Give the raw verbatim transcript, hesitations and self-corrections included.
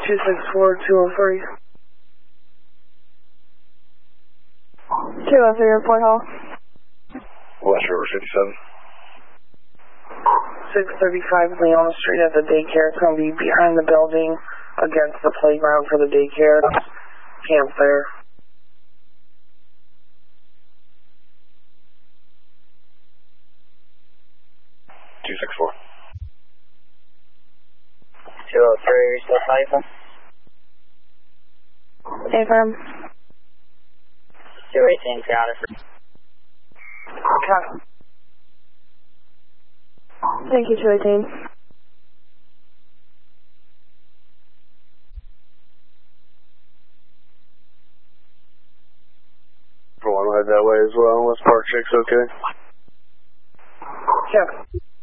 two six four, two oh three. two oh three, report hall. West River fifty-seven. six thirty-five Leona Street at the daycare. It's going to be behind the building against the playground for the daycare. Camp there. two six four. two oh three, are you still typing? Affirm. two eighteen, got it. Okay. Thank you, two eighteen. For one, head that way as well. West Park six, okay? Check.